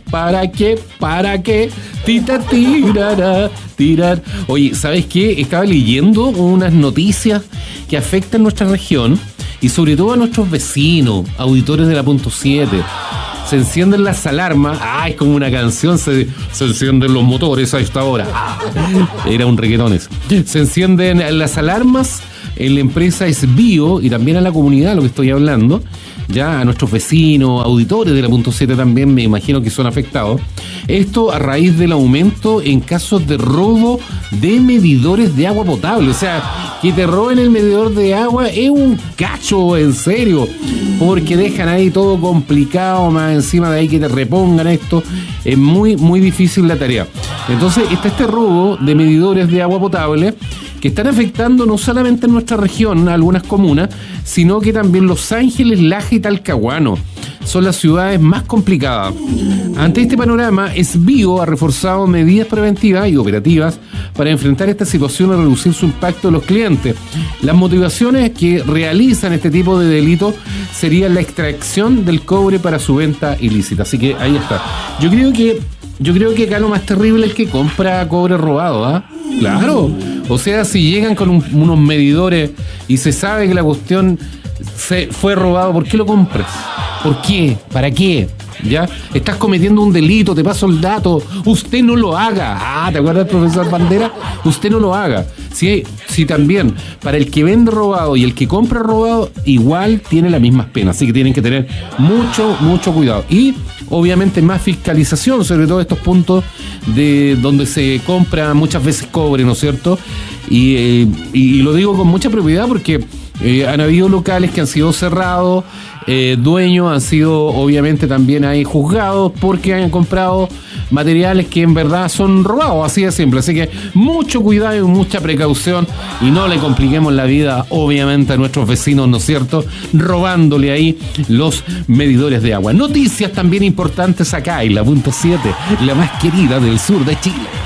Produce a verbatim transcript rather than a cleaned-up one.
¿Para qué? ¿Para qué? Tita, tirara, tirar. Oye, ¿sabes qué? Estaba leyendo unas noticias que afectan nuestra región y sobre todo a nuestros vecinos, auditores de la punto siete. Se encienden las alarmas. Ah, es como una canción. Se, se encienden los motores a esta hora. Ah, era un reggaetón eso. Se encienden las alarmas en la empresa Esbio y también a la comunidad, lo que estoy hablando. Ya a nuestros vecinos, auditores de la punto siete también me imagino que son afectados. Esto a raíz del aumento en casos de robo de medidores de agua potable. O sea, que te roben el medidor de agua es un cacho, en serio. Porque dejan ahí todo complicado, más encima de ahí que te repongan esto. Es muy, muy difícil la tarea. Entonces está este robo de medidores de agua potable que están afectando no solamente en nuestra región, algunas comunas, sino que también Los Ángeles, Laja y Talcahuano son las ciudades más complicadas. Ante este panorama, Esbio ha reforzado medidas preventivas y operativas para enfrentar esta situación y reducir su impacto en los clientes. Las motivaciones que realizan este tipo de delitos serían la extracción del cobre para su venta ilícita. Así que ahí está. Yo creo que Yo creo que acá lo más terrible es el que compra cobre robado, ¿ah? ¿eh? Claro. O sea, si llegan con un, unos medidores y se sabe que la cuestión se fue robado, ¿por qué lo compras? ¿Por qué? ¿Para qué? ¿Ya? Estás cometiendo un delito, te paso el dato. Usted no lo haga. Ah, ¿te acuerdas del profesor Bandera? Usted no lo haga. Si, si también, para el que vende robado y el que compra robado, igual tiene las mismas penas. Así que tienen que tener mucho, mucho cuidado. Y obviamente más fiscalización sobre todo estos puntos de donde se compra muchas veces cobre, ¿no es cierto? Y, eh, y lo digo con mucha propiedad porque eh, han habido locales que han sido cerrados, eh, dueños han sido obviamente también ahí juzgados porque han comprado materiales que en verdad son robados, así de simple. Así que mucho cuidado y mucha precaución y no le compliquemos la vida obviamente a nuestros vecinos, ¿no es cierto? Robándole ahí los medidores de agua. Noticias también importantes acá en la punto siete, la más querida del sur de Chile.